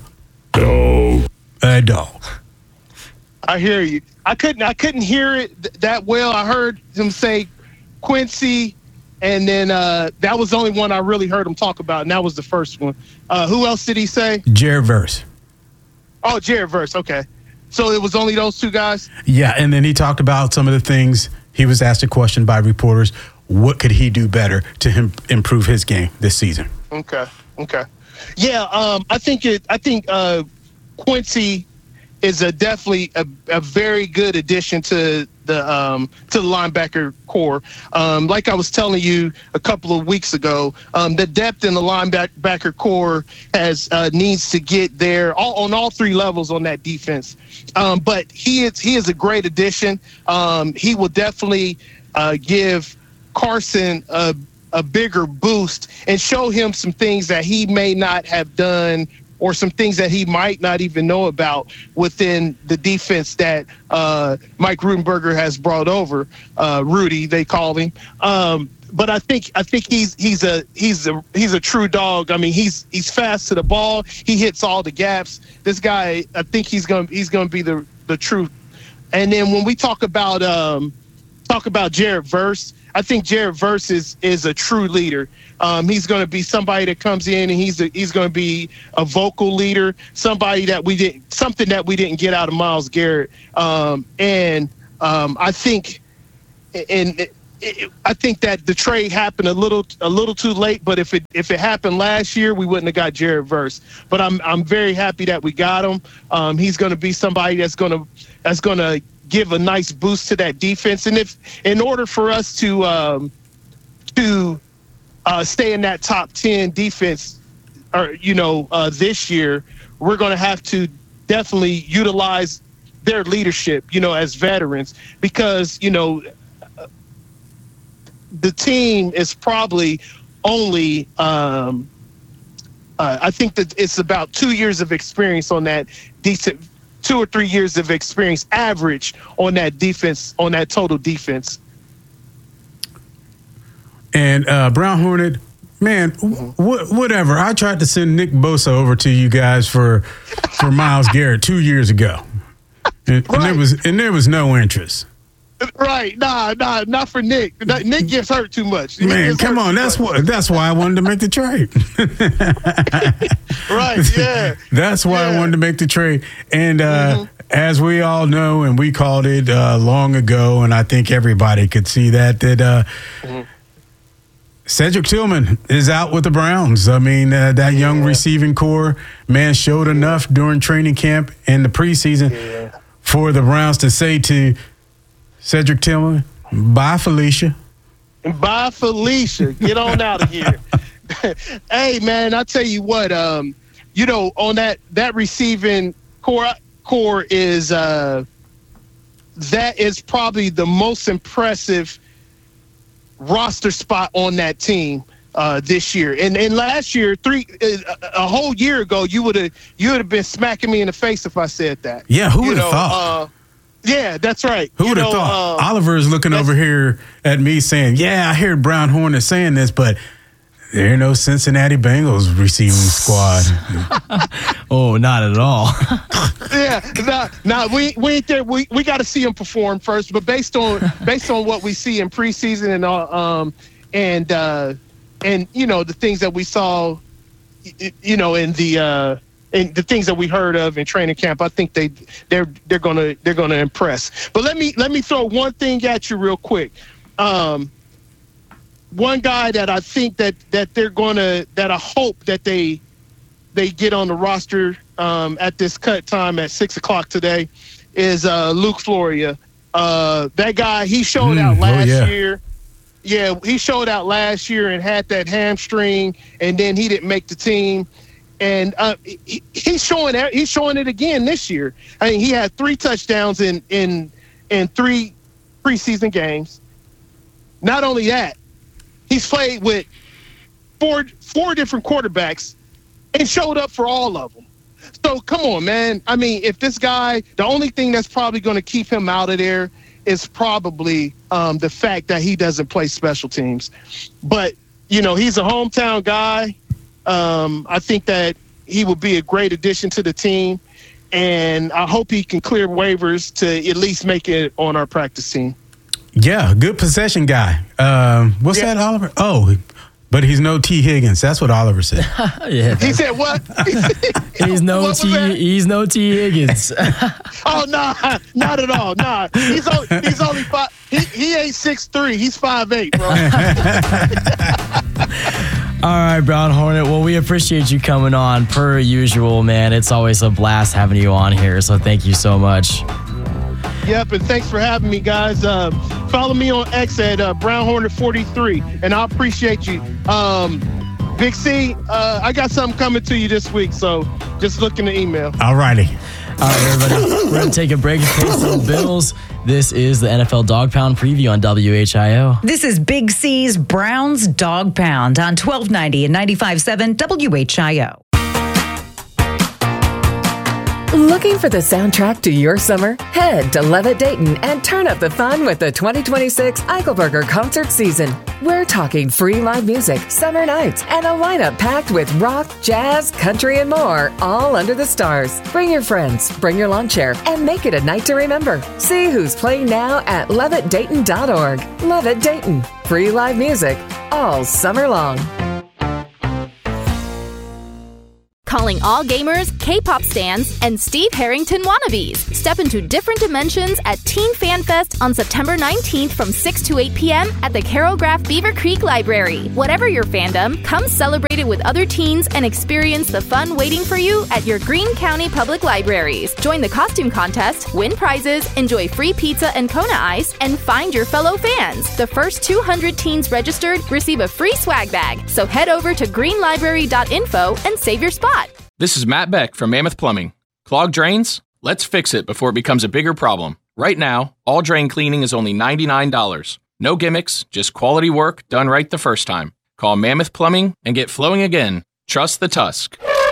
a dog. I hear you. I couldn't. I couldn't hear it th- that well. I heard him say Quincy, and then uh, that was the only one I really heard him talk about, and that was the first one. Uh, who else did he say? Jared Verse. Oh, Jared Verse. Okay, so it was only those two guys. Yeah, and then he talked about some of the things. He was asked a question by reporters. What could he do better to him improve his game this season? Okay. Okay. Yeah, um, I think it. I think uh, Quincy is a definitely a, a very good addition to the um, to the linebacker core. Um, like I was telling you a couple of weeks ago, um, the depth in the linebacker core has uh, needs to get there all, on all three levels on that defense. Um, but he is he is a great addition. Um, he will definitely uh, give Carson a. a bigger boost and show him some things that he may not have done or some things that he might not even know about within the defense that uh, Mike Rudenberger has brought over. Uh, Rudy, they call him. Um, but I think I think he's he's a he's a he's a true dog. I mean, he's he's fast to the ball. He hits all the gaps. This guy, I think he's gonna he's gonna be the the truth. And then when we talk about um, talk about Jared Verse, I think Jared Verse is, is a true leader. Um, he's going to be somebody that comes in and he's a, he's going to be a vocal leader, somebody that we didn't something that we didn't get out of Myles Garrett. Um, and um, I think, and it, it, I think that the trade happened a little a little too late. But if it if it happened last year, we wouldn't have got Jared Verse. But I'm I'm very happy that we got him. Um, he's going to be somebody that's going to that's going to give a nice boost to that defense. And if in order for us to um, to uh, stay in that top ten defense, or you know, uh, this year, we're going to have to definitely utilize their leadership, you know, as veterans, because you know the team is probably only. Um, uh, I think that it's about two years of experience on that decent. Two or three years of experience average on that defense, on that total defense. And uh, Brown Hornet, man, wh- whatever. I tried to send Nick Bosa over to you guys for for Myles Garrett two years ago, and, right. and there was and there was no interest. Right? Nah, nah, not for Nick. Nick gets hurt too much. Man, come on. That's what. That's why I wanted to make the trade. Right. Yeah. That's why yeah. I wanted to make the trade. And uh, mm-hmm. as we all know, and we called it uh, long ago, and I think everybody could see that that uh, mm-hmm. Cedric Tillman is out with the Browns. I mean, uh, that yeah. young receiving core, man, showed enough during training camp and the preseason yeah. for the Browns to say to Cedric Tillman, bye, Felicia. Bye, Felicia. Get on out of here. Hey, man, I tell you what, um, you know, on that that receiving core core is uh, that is probably the most impressive roster spot on that team uh, this year. And and last year, three a, a whole year ago, you would have you would have been smacking me in the face if I said that. Yeah, who would have thought? Uh, Yeah, that's right. Who would have thought? Uh, Oliver is looking over here at me saying, yeah, I heard Brown Hornet saying this, but there are no Cincinnati Bengals receiving squad. Oh, not at all. Yeah, no, no, we we ain't there. We we got to see him perform first. But based on based on what we see in preseason and uh, um and uh, and you know the things that we saw, you know, in the. Uh, And the things that we heard of in training camp, I think they they're they're gonna they're gonna impress. But let me let me throw one thing at you real quick. Um, one guy that I think that that they're gonna that I hope that they they get on the roster um, at this cut time at six o'clock today is uh, Luke Floria. Uh, that guy, he showed mm, out last oh, yeah. year. Yeah, he showed out last year and had that hamstring, and then he didn't make the team. And uh, he, he's showing he's showing it again this year. I mean, he had three touchdowns in in in three preseason games. Not only that, he's played with four four different quarterbacks and showed up for all of them. So come on, man. I mean, if this guy, the only thing that's probably going to keep him out of there is probably um, the fact that he doesn't play special teams. But you know, he's a hometown guy. Um, I think that he will be a great addition to the team, and I hope he can clear waivers to at least make it on our practice team. Yeah, good possession guy. Um, what's yeah. that, Oliver? Oh, but he's no T. Higgins. That's what Oliver said. Yeah, he said what? he's no T. He's no T. Higgins. Oh no, nah, not at all. Nah, he's only he's only five. He he ain't six three. He's five eight, bro. All right, Brown Hornet. Well, we appreciate you coming on per usual, man. It's always a blast having you on here, so thank you so much. Yep, and thanks for having me, guys. Uh, follow me on X at uh, Brown Hornet forty-three, and I appreciate you. Um, Big C, uh, I got something coming to you this week, so just look in the email. All righty. All right, everybody. We're going to take a break and pay some bills. This is the N F L Dog Pound preview on W H I O. This is Big C's Browns Dog Pound on twelve ninety and ninety-five point seven W H I O. Looking for the soundtrack to your summer? Head to Levitt Dayton and turn up the fun with the twenty twenty-six Eichelberger concert season. We're talking free live music, summer nights, and a lineup packed with rock, jazz, country, and more, all under the stars. Bring your friends, bring your lawn chair, and make it a night to remember. See who's playing now at levitt dayton dot org. Levitt Dayton. Free live music all summer long. Calling all gamers, K-pop stans, and Steve Harrington wannabes. Step into different dimensions at Teen Fan Fest on September nineteenth from six to eight p.m. at the Carol Graff Beaver Creek Library. Whatever your fandom, come celebrate it with other teens and experience the fun waiting for you at your Greene County Public Libraries. Join the costume contest, win prizes, enjoy free pizza and Kona Ice, and find your fellow fans. The first two hundred teens registered receive a free swag bag. So head over to green library dot info and save your spot. This is Matt Beck from Mammoth Plumbing. Clogged drains? Let's fix it before it becomes a bigger problem. Right now, all drain cleaning is only ninety-nine dollars. No gimmicks, just quality work done right the first time. Call Mammoth Plumbing and get flowing again. Trust the Tusk.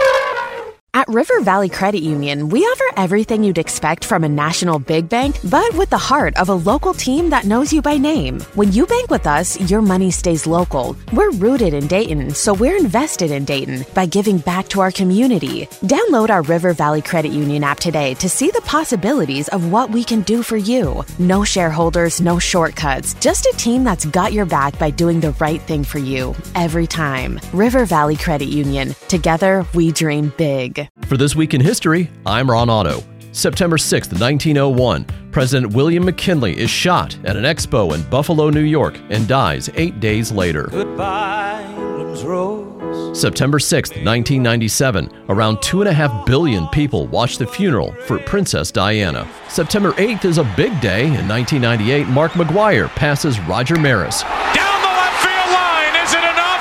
At River Valley Credit Union, we offer everything you'd expect from a national big bank, but with the heart of a local team that knows you by name. When you bank with us, your money stays local. We're rooted in Dayton, so we're invested in Dayton by giving back to our community. Download our River Valley Credit Union app today to see the possibilities of what we can do for you. No shareholders, no shortcuts, just a team that's got your back by doing the right thing for you every time. River Valley Credit Union. Together, we dream big. For This Week in History, I'm Ron Otto. September sixth, nineteen oh one, President William McKinley is shot at an expo in Buffalo, New York, and dies eight days later. Goodbye, Woodlands Rose. September sixth, nineteen ninety-seven, around two and a half billion people watched the funeral for Princess Diana. September eighth is a big day. In nineteen ninety-eight, Mark McGwire passes Roger Maris. Down the left field line, is it enough?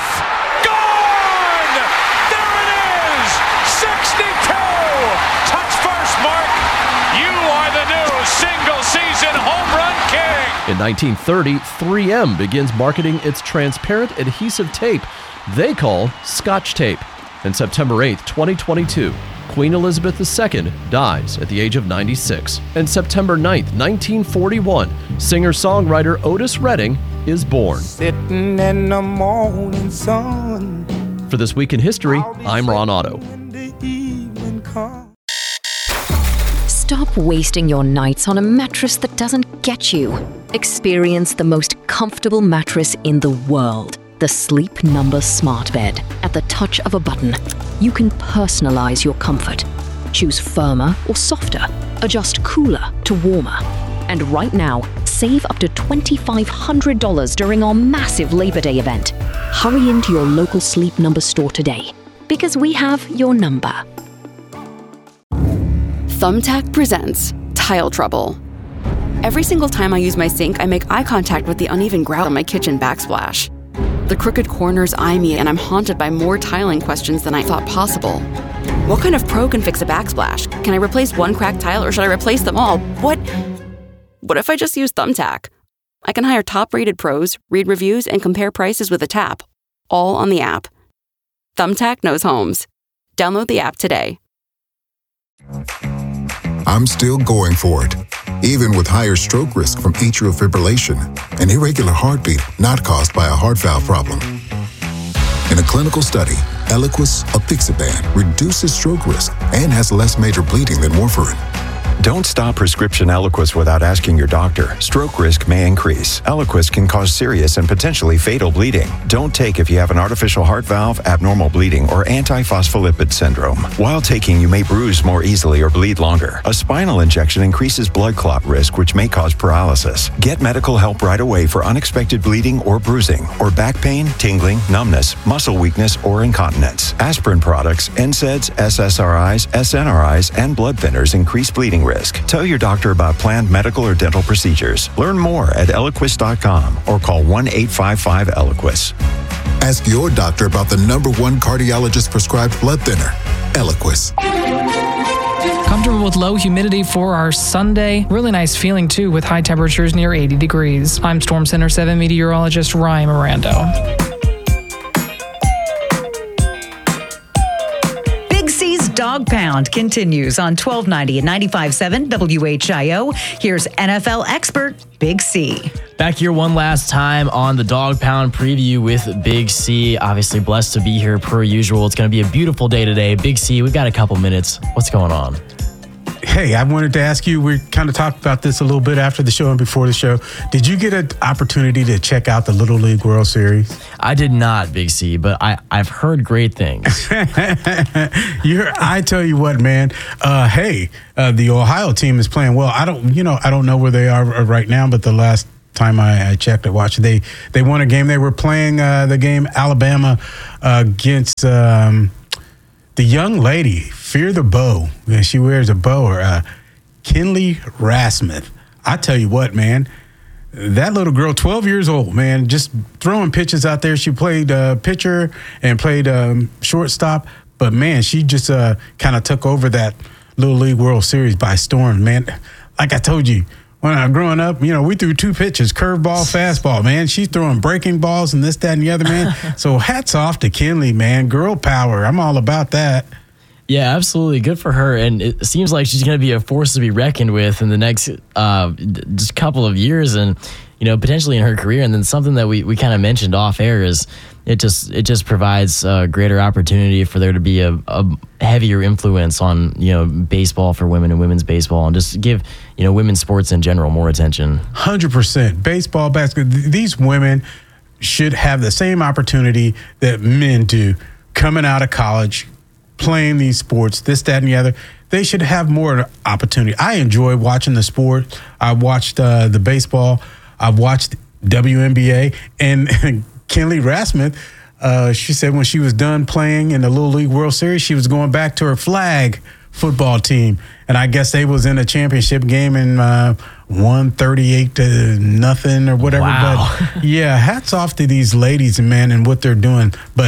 Gone! There it is! sixty-two! Touch first, Mark! You are the new single-season home run king! In nineteen thirty, three M begins marketing its transparent adhesive tape they call Scotch Tape. And September eighth, twenty twenty-two, Queen Elizabeth the Second dies at the age of ninety-six. And September ninth, nineteen forty-one, singer-songwriter Otis Redding is born. Sitting in the morning sun. For This Week in History, I'm Ron Otto. Stop wasting your nights on a mattress that doesn't get you. Experience the most comfortable mattress in the world. The Sleep Number Smart Bed. At the touch of a button, you can personalize your comfort. Choose firmer or softer. Adjust cooler to warmer. And right now, save up to two thousand five hundred dollars during our massive Labor Day event. Hurry into your local Sleep Number store today, because we have your number. Thumbtack presents Tile Trouble. Every single time I use my sink, I make eye contact with the uneven grout on my kitchen backsplash. The crooked corners eye me, and I'm haunted by more tiling questions than I thought possible. What kind of pro can fix a backsplash? Can I replace one cracked tile, or should I replace them all? What? What if I just use Thumbtack? I can hire top-rated pros, read reviews, and compare prices with a tap, all on the app. Thumbtack knows homes. Download the app today. I'm still going for it, even with higher stroke risk from atrial fibrillation, an irregular heartbeat not caused by a heart valve problem. In a clinical study, Eliquis apixaban reduces stroke risk and has less major bleeding than warfarin. Don't stop prescription Eliquis without asking your doctor. Stroke risk may increase. Eliquis can cause serious and potentially fatal bleeding. Don't take if you have an artificial heart valve, abnormal bleeding, or antiphospholipid syndrome. While taking, you may bruise more easily or bleed longer. A spinal injection increases blood clot risk, which may cause paralysis. Get medical help right away for unexpected bleeding or bruising, or back pain, tingling, numbness, muscle weakness, or incontinence. Aspirin products, N SAIDs, S S R Is, S N R Is, and blood thinners increase bleeding risk. Tell your doctor about planned medical or dental procedures. Learn more at Eliquis dot com or call one eight five five Eliquis. Ask your doctor about the number one cardiologist prescribed blood thinner, Eliquis. Comfortable with low humidity for our Sunday. Really nice feeling too with high temperatures near eighty degrees. I'm Storm Center seven meteorologist Ryan Mirando. Dog Pound continues on twelve ninety and ninety-five point seven W H I O. Here's N F L expert Big C. Back here one last time on the Dog Pound preview with Big C. Obviously blessed to be here per usual. It's going to be a beautiful day today. Big C, we've got a couple minutes. What's going on? Hey, I wanted to ask you, we kind of talked about this a little bit after the show and before the show. Did you get an opportunity to check out the Little League World Series? I did not, Big C, but I, I've heard great things. You're, I tell you what, man. Uh, hey, uh, the Ohio team is playing well. I don't, you know, I don't know where they are right now, but the last time I, I checked, I watched, they they won a game. They were playing uh, the game Alabama uh, against um, the young lady, Fear the Bow. Yeah, she wears a bow, or uh, Kinley Rasmuth. I tell you what, man. That little girl, twelve years old, man, just throwing pitches out there. She played uh, pitcher and played um, shortstop. But, man, she just uh, kind of took over that Little League World Series by storm, man. Like I told you, when I was growing up, you know, we threw two pitches, curveball, fastball, man. She's throwing breaking balls and this, that, and the other, man. So hats off to Kinley, man. Girl power. I'm all about that. Yeah, absolutely. Good for her. And it seems like she's going to be a force to be reckoned with in the next uh, just couple of years and, you know, potentially in her career. And then something that we, we kind of mentioned off air is it just it just provides a greater opportunity for there to be a, a heavier influence on, you know, baseball for women and women's baseball, and just give, you know, women's sports in general more attention. one hundred percent. Baseball, basketball, these women should have the same opportunity that men do coming out of college, playing these sports, this, that, and the other. They should have more opportunity. I enjoy watching the sport. I watched uh, the baseball. I've watched W N B A. And Kinley Rasmuth, uh, she said when she was done playing in the Little League World Series, she was going back to her flag football team. And I guess they was in a championship game and uh, won thirty-eight to nothing or whatever. Wow. But, yeah, hats off to these ladies, man, and what they're doing. But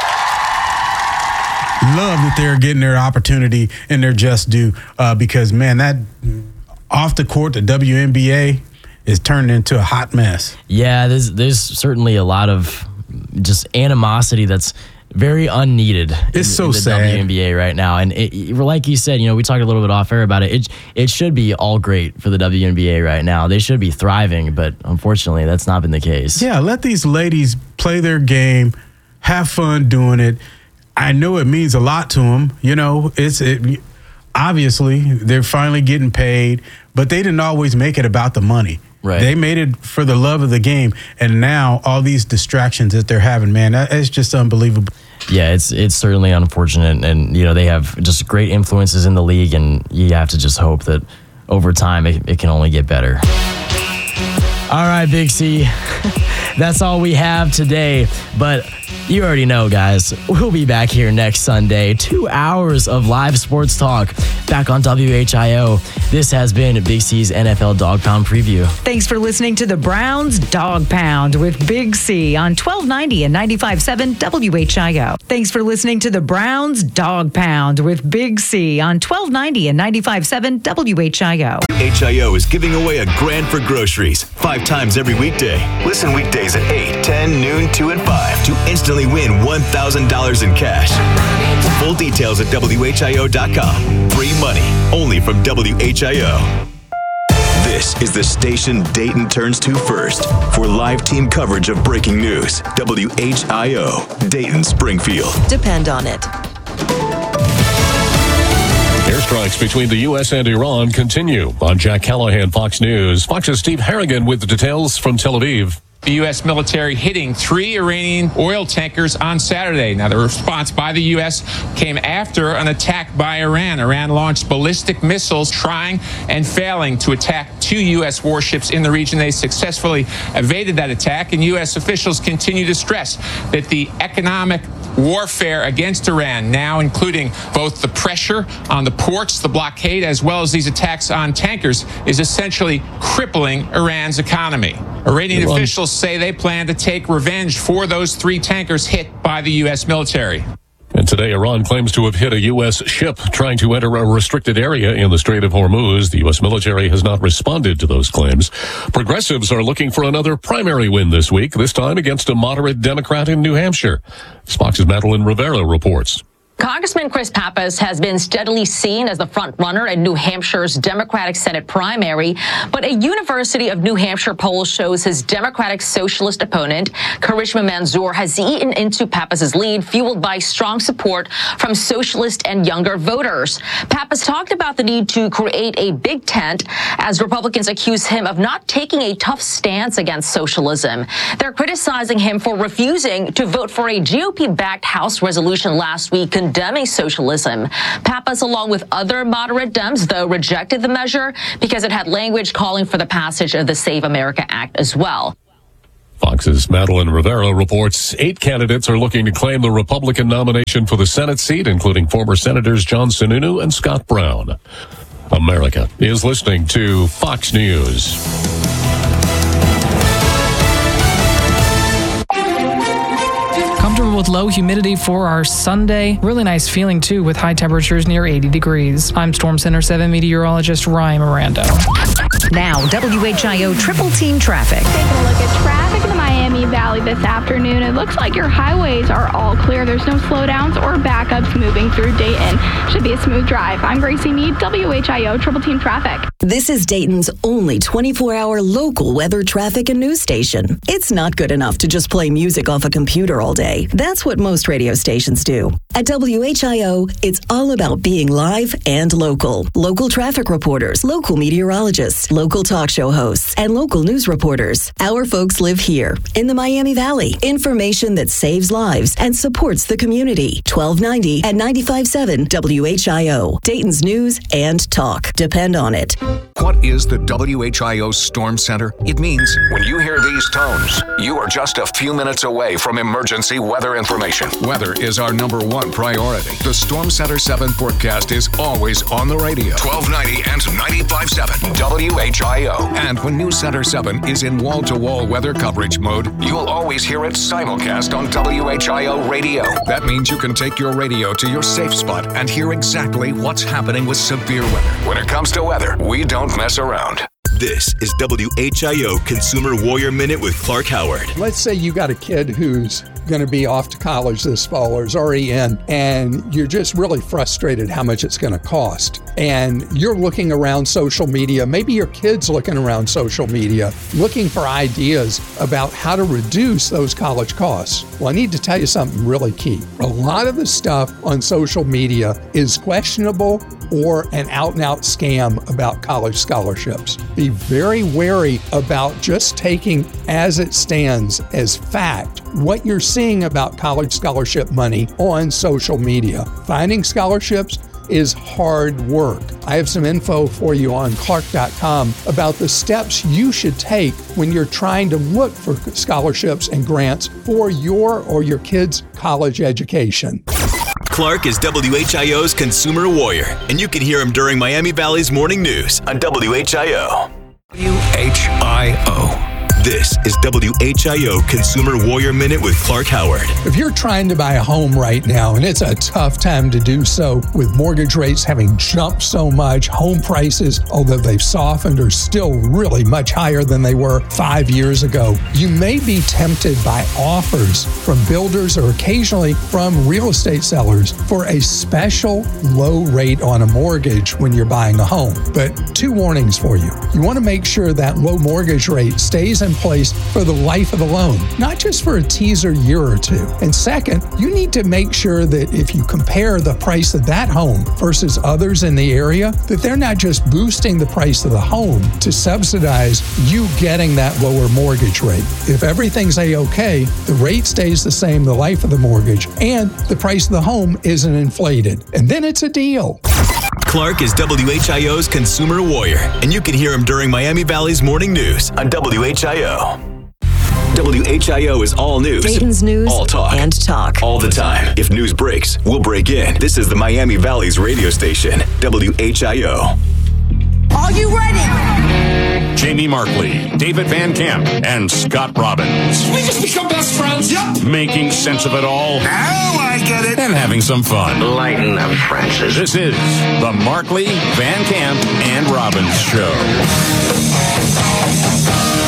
love that they're getting their opportunity and their just due uh, because, man, that off the court, the W N B A is turned into a hot mess. Yeah, there's there's certainly a lot of just animosity that's very unneeded. It's in, so in the sad. W N B A right now. And it, it, like you said, you know, we talked a little bit off air about it. It it should be all great for the W N B A right now. They should be thriving, but unfortunately, that's not been the case. Yeah, let these ladies play their game, have fun doing it. I know it means a lot to them. You know, it's it, obviously they're finally getting paid, but they didn't always make it about the money. Right. They made it for the love of the game, and now all these distractions that they're having, man, that, it's just unbelievable. Yeah, it's it's certainly unfortunate, and you know they have just great influences in the league, and you have to just hope that over time it, it can only get better. All right, Big C, that's all we have today, but you already know, guys, we'll be back here next Sunday. Two hours of live sports talk back on W H I O. This has been Big C's N F L Dog Pound Preview. Thanks for listening to the Browns Dog Pound with Big C on twelve ninety and ninety-five point seven W H I O. Thanks for listening to the Browns Dog Pound with Big C on twelve ninety and ninety-five point seven W H I O. H I O is giving away a grand for groceries five times every weekday. Listen weekdays at eight, ten, noon, two, and five to instantly win one thousand dollars in cash. Full details at W H I O dot com. Free money only from W H I O. This is the station Dayton turns to first for live team coverage of breaking news. W H I O, Dayton Springfield. Depend on it. Airstrikes between the U S and Iran continue. I'm Jack Callahan, Fox News. Fox's Steve Harrigan with the details from Tel Aviv. The U S military hitting three Iranian oil tankers on Saturday. Now, the response by the U S came after an attack by Iran. Iran launched ballistic missiles trying and failing to attack two U S warships in the region. They successfully evaded that attack, and U S officials continue to stress that the economic warfare against Iran, now including both the pressure on the ports, the blockade, as well as these attacks on tankers, is essentially crippling Iran's economy. Iranian Iran. officials say they plan to take revenge for those three tankers hit by the U S military. And today, Iran claims to have hit a U S ship trying to enter a restricted area in the Strait of Hormuz. The U S military has not responded to those claims. Progressives are looking for another primary win this week, this time against a moderate Democrat in New Hampshire. Fox's Madeline Rivera reports. Congressman Chris Pappas has been steadily seen as the front runner in New Hampshire's Democratic Senate primary, but a University of New Hampshire poll shows his Democratic Socialist opponent, Karishma Manzoor, has eaten into Pappas's lead, fueled by strong support from socialist and younger voters. Pappas talked about the need to create a big tent as Republicans accuse him of not taking a tough stance against socialism. They're criticizing him for refusing to vote for a G O P-backed House resolution last week condemning socialism. Pappas, along with other moderate Dems, though, rejected the measure because it had language calling for the passage of the Save America Act as well. Fox's Madeline Rivera reports eight candidates are looking to claim the Republican nomination for the Senate seat, including former Senators John Sununu and Scott Brown. America is listening to Fox News. Comfortable with low humidity for our Sunday. Really nice feeling, too, with high temperatures near eighty degrees. I'm Storm Center seven meteorologist Ryan Miranda. Now, W H I O Triple Team Traffic. Taking a look at traffic in the Miami Valley this afternoon. It looks like your highways are all clear. There's no slowdowns or backups moving through Dayton. Should be a smooth drive. I'm Gracie Meade, W H I O Triple Team Traffic. This is Dayton's only twenty-four hour local weather, traffic, and news station. It's not good enough to just play music off a computer all day. That's what most radio stations do. At W H I O, it's all about being live and local. Local traffic reporters, local meteorologists, local talk show hosts, and local news reporters. Our folks live here in the Miami Valley. Information that saves lives and supports the community. twelve ninety and ninety-five point seven W H I O. Dayton's news and talk. Depend on it. What is the W H I O Storm Center? It means when you hear these tones, you are just a few minutes away from emergency weather information. Weather is our number one priority. The Storm Center seven forecast is always on the radio. twelve ninety and ninety-five point seven W H I O. And when News Center seven is in wall-to-wall weather coverage mode, you'll always hear it simulcast on W H I O radio. That means you can take your radio to your safe spot and hear exactly what's happening with severe weather. When it comes to weather, we don't mess around. This is W H I O Consumer Warrior Minute with Clark Howard. Let's say you got a kid who's going to be off to college this fall or is already in, and you're just really frustrated how much it's going to cost. And you're looking around social media, maybe your kid's looking around social media, looking for ideas about how to reduce those college costs. Well, I need to tell you something really key. A lot of the stuff on social media is questionable or an out-and-out scam about college scholarships. Be very wary about just taking as it stands as fact what you're seeing about college scholarship money on social media. Finding scholarships is hard work. I have some info for you on Clark dot com about the steps you should take when you're trying to look for scholarships and grants for your or your kids' college education. Clark is W H I O's Consumer Warrior, and you can hear him during Miami Valley's Morning News on W H I O. W H I O. This is W H I O Consumer Warrior Minute with Clark Howard. If you're trying to buy a home right now, and it's a tough time to do so with mortgage rates having jumped so much, home prices, although they've softened, are still really much higher than they were five years ago, you may be tempted by offers from builders or occasionally from real estate sellers for a special low rate on a mortgage when you're buying a home. But two warnings for you. You want to make sure that low mortgage rate stays in place for the life of the loan, not just for a teaser year or two. And second, you need to make sure that if you compare the price of that home versus others in the area, that they're not just boosting the price of the home to subsidize you getting that lower mortgage rate. If everything's a-okay, the rate stays the same the life of the mortgage, and the price of the home isn't inflated. And then it's a deal. Clark is W H I O's Consumer Warrior, and you can hear him during Miami Valley's Morning News on W H I O. W H I O is all news. Dayton's news all talk. and talk. All the time. If news breaks, we'll break in. This is the Miami Valley's radio station, W H I O. Are you ready? Jamie Markley, David Van Camp, and Scott Robbins. We just become best friends. Yep. Making sense of it all. Now I get it. And having some fun. Lighten up, Francis. This is the Markley, Van Camp, and Robbins Show.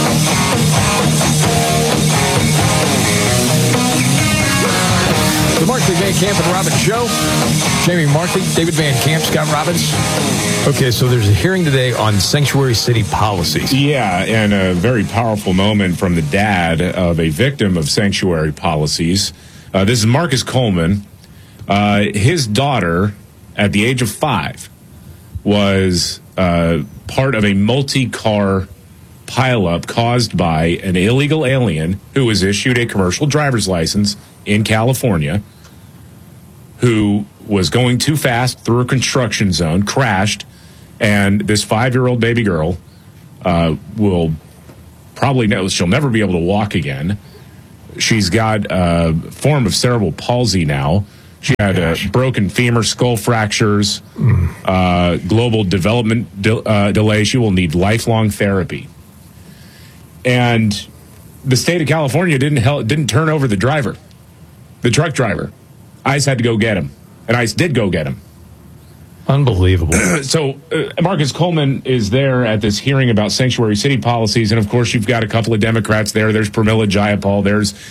The Markley, Van Camp, and Robbins Show. Jamie Markley, David Van Camp, Scott Robbins. Okay, so there's a hearing today on sanctuary city policies. Yeah, and a very powerful moment from the dad of a victim of sanctuary policies. Uh, this is Marcus Coleman. Uh, his daughter, at the age of five, was uh, part of a multi-car pileup caused by an illegal alien who was issued a commercial driver's license in California, who was going too fast through a construction zone, crashed, and this five-year-old baby girl uh, will probably know she'll never be able to walk again. She's got a form of cerebral palsy now. She had a broken femur, skull fractures, mm. uh, global development de- uh, delay. She will need lifelong therapy. And the state of California didn't help, didn't turn over the driver, the truck driver. ICE had to go get him, and ICE did go get him. Unbelievable. So uh, Marcus Coleman is there at this hearing about sanctuary city policies, and of course you've got a couple of Democrats there. There's Pramila Jayapal. There's